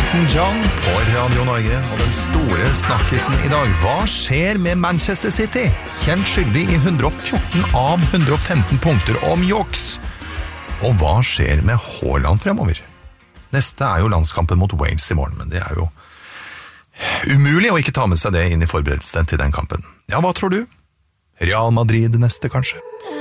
Elton John på Radio Norge, og den store snakkisen i dag. Hva skjer med Manchester City? Kjent skyldig i 114 av 115 punkter om juks. Og hva skjer med Haaland fremover? Neste er jo landskampen mot Wales i morgen, men det er jo umulig å ikke ta med seg det inn i forberedelsen til den kampen. Ja, hva tror du? Real Madrid neste, kanskje?